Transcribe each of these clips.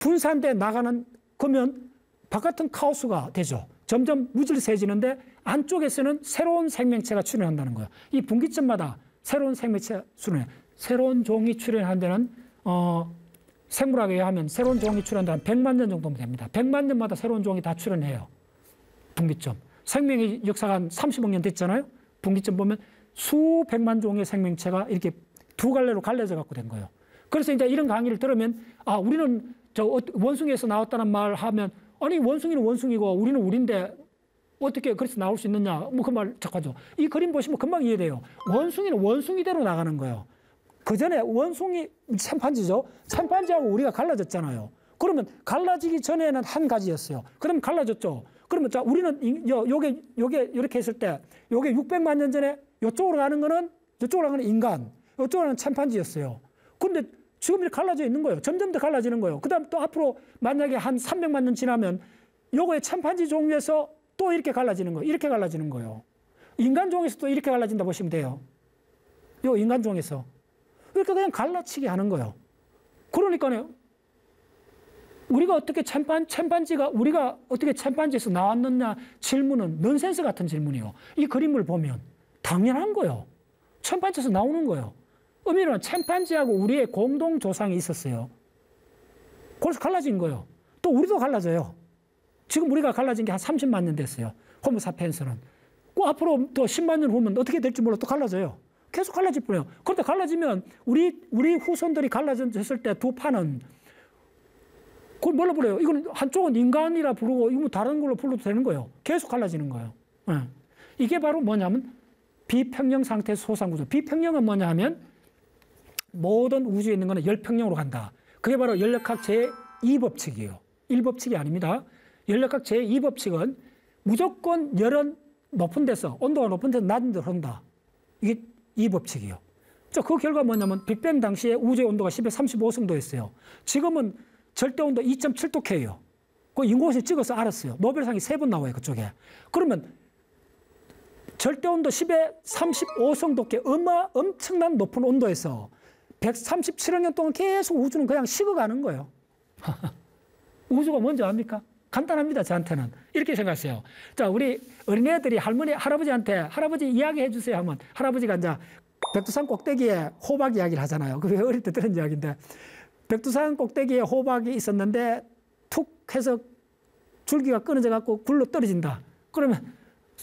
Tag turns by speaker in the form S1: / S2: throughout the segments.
S1: 분산돼 나가는 그러면 바깥은 카오스가 되죠. 점점 무질서해지는데 안쪽에서는 새로운 생명체가 출현한다는 거예요. 이 분기점마다 새로운 생명체가 출현해요. 새로운 종이 출현한 데는 생물학에 의하면 새로운 종이 출현한다는 100만 년 정도면 됩니다. 100만 년마다 새로운 종이 다 출현해요. 분기점. 생명의 역사가 한 30억 년 됐잖아요. 분기점 보면 수백만 종의 생명체가 이렇게 두 갈래로 갈려져 갖고 된 거예요. 그래서 이제 이런 강의를 들으면 우리는 원숭이에서 나왔다는 말 하면 아니 원숭이는 원숭이고 우리는 우리인데 어떻게 그래서 나올 수 있느냐 뭐 그 말 착하죠. 이 그림 보시면 금방 이해돼요. 원숭이는 원숭이대로 나가는 거예요. 그 전에 원숭이 침판지죠. 침판지하고 우리가 갈라졌잖아요. 그러면 갈라지기 전에는 한 가지였어요. 그러면 갈라졌죠. 그러면 자 우리는 요게 이렇게 했을 때 요게 600만 년 전에 이쪽으로 가는 거는 인간, 이쪽으로 가는 침판지였어요. 근데 지금 이렇게 갈라져 있는 거예요. 점점 더 갈라지는 거예요. 그 다음 또 앞으로 만약에 한 300만 년 지나면 요거의 침판지 종류에서 또 이렇게 갈라지는 거예요. 이렇게 갈라지는 거예요. 인간 종에서 또 이렇게 갈라진다 보시면 돼요. 요 인간 종에서. 이렇게 그냥 갈라치기 하는 거예요. 그러니까요. 우리가 어떻게 침판지가 우리가 어떻게 침판지에서 나왔느냐 질문은 넌센스 같은 질문이에요. 이 그림을 보면 당연한 거예요. 침판지에서 나오는 거예요. 의미는 침판지하고 우리의 공동 조상이 있었어요. 그래서 갈라진 거예요. 또 우리도 갈라져요. 지금 우리가 갈라진 게 한 30만 년 됐어요. 호모사피엔스는. 그 앞으로 또 10만 년 후면 어떻게 될지 몰라 또 갈라져요. 계속 갈라질 뿐이에요. 그런데 갈라지면 우리 후손들이 갈라졌을 때 두 판은 그걸 뭘로 불러요? 이거는 한쪽은 인간이라 부르고 이거 다른 걸로 불러도 되는 거예요. 계속 갈라지는 거예요. 이게 바로 뭐냐면 비평형 상태 소상구조. 비평형은 뭐냐 하면 모든 우주에 있는 거는 열평형으로 간다. 그게 바로 연력학 제2법칙이에요. 1법칙이 아닙니다. 연력학 제2법칙은 무조건 열은 높은 데서 온도가 높은 데서 낮은 데로 흐른다. 이게 2법칙이에요. 그 결과 뭐냐면 빅뱅 당시에 우주의 온도가 10의 35성도였어요. 지금은 절대온도 2.7도 K예요. 그 인공호실 찍어서 알았어요. 노벨상이 3번 나와요. 그쪽에. 그러면 절대온도 10의 35성도 K 엄청난 높은 온도에서 137억 년 동안 계속 우주는 그냥 식어가는 거예요. 우주가 뭔지 압니까? 간단합니다. 저한테는. 이렇게 생각하세요. 자, 우리 어린애들이 할아버지한테 할아버지 이야기해 주세요 하면 할아버지가 이제 백두산 꼭대기에 호박 이야기를 하잖아요. 그게 어릴 때 들은 이야기인데 백두산 꼭대기에 호박이 있었는데 툭 해서 줄기가 끊어져 갖고 굴러 떨어진다. 그러면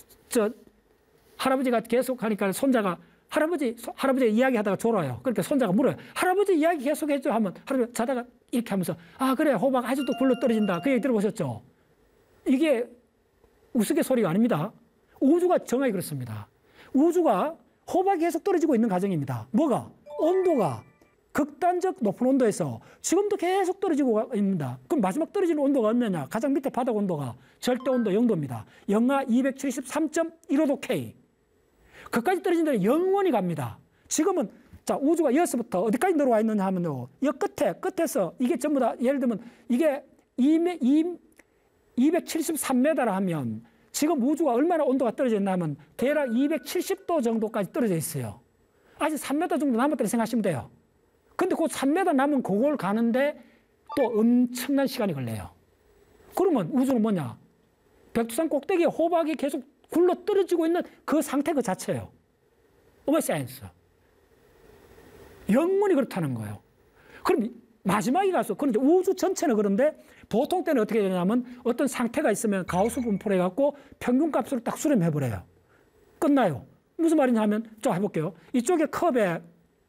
S1: 할아버지가 계속 하니까 손자가 할아버지 이야기하다가 졸아요. 그러니까 손자가 물어요. 할아버지 이야기 계속 해줘 하면 할아버지 자다가 이렇게 하면서 그래 호박 아직도 굴러 떨어진다. 그 얘기 들어보셨죠? 이게 우스갯소리가 아닙니다. 우주가 정확히 그렇습니다. 우주가 호박이 계속 떨어지고 있는 과정입니다. 뭐가? 온도가 극단적 높은 온도에서 지금도 계속 떨어지고 있습니다. 그럼 마지막 떨어지는 온도가 얼마냐? 가장 밑에 바닥 온도가 절대 온도 0도입니다. 영하 273.15도 K. 그까지 떨어진다면 영원히 갑니다. 지금은 우주가 여기서부터 어디까지 내려와 있느냐 하면요. 이 끝에서 이게 전부 다 예를 들면 이게 273m라 하면 지금 우주가 얼마나 온도가 떨어져 있나 하면 대략 270도 정도까지 떨어져 있어요. 아직 3m 정도 남았다고 생각하시면 돼요. 근데 그 3m 남은 그걸 가는데 또 엄청난 시간이 걸려요. 그러면 우주는 뭐냐? 백두산 꼭대기에 호박이 계속 굴러 떨어지고 있는 그 상태 그 자체예요. 오메 사이언스. 영원히 그렇다는 거예요. 그럼 마지막에 가서 그런데 우주 전체는 그런데 보통 때는 어떻게 되냐면 어떤 상태가 있으면 가우스 분포를 해갖고 평균값으로 딱 수렴해버려요. 끝나요. 무슨 말이냐 하면 해볼게요. 이쪽에 컵에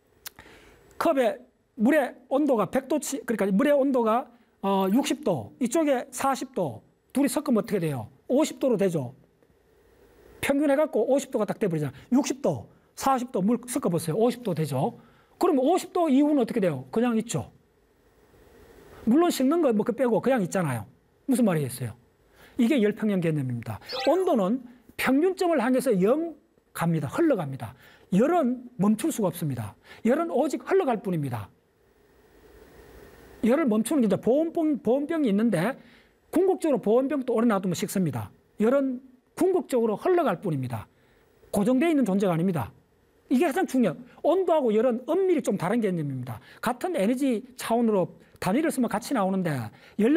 S1: 물의 온도가 100도치, 그러니까 물의 온도가 60도, 이쪽에 40도, 둘이 섞으면 어떻게 돼요? 50도로 되죠. 평균해갖고 50도가 딱 돼버리잖아요. 60도, 40도 물 섞어보세요. 50도 되죠. 그러면 50도 이후는 어떻게 돼요? 그냥 있죠. 물론 식는 거 그 빼고 그냥 있잖아요. 무슨 말이겠어요? 이게 열평형 개념입니다. 온도는 평균점을 향해서 0 갑니다. 흘러갑니다. 열은 멈출 수가 없습니다. 열은 오직 흘러갈 뿐입니다. 열을 멈추는 게 이제 보온병이 있는데 궁극적으로 보온병도 오래 놔두면 식습니다. 열은 궁극적으로 흘러갈 뿐입니다. 고정되어 있는 존재가 아닙니다. 이게 가장 중요해요. 온도하고 열은 엄밀히 좀 다른 개념입니다. 같은 에너지 차원으로 단위를 쓰면 같이 나오는데